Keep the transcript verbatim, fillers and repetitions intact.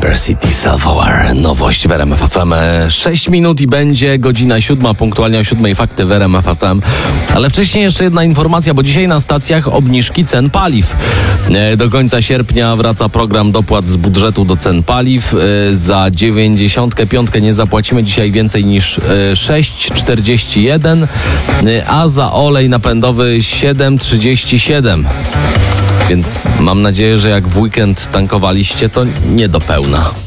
Cyber City Self-Aware. Nowość w R M F F M. sześć minut i będzie godzina siódma, punktualnie o siódmej fakty w R M F F M. Ale wcześniej jeszcze jedna informacja, bo dzisiaj na stacjach obniżki cen paliw. Do końca sierpnia wraca program dopłat z budżetu do cen paliw. Za dziewięćdziesiątkę piątkę nie zapłacimy dzisiaj więcej niż sześć czterdzieści jeden, a za olej napędowy siedem trzydzieści siedem. Więc mam nadzieję, że jak w weekend tankowaliście, to nie do pełna.